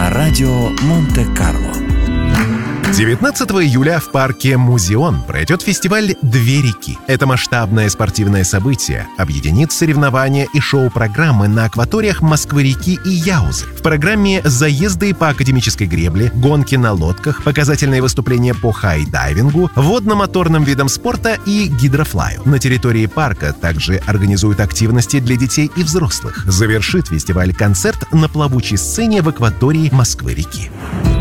на радио Монте-Карло. 19 июля в парке «Музеон» пройдет фестиваль «Две реки». Это масштабное спортивное событие объединит соревнования и шоу-программы на акваториях Москвы-реки и Яузы. В программе заезды по академической гребле, гонки на лодках, показательные выступления по хай-дайвингу, водно-моторным видам спорта и гидрофлаю. На территории парка также организуют активности для детей и взрослых. Завершит фестиваль концерт на плавучей сцене в акватории Москвы-реки.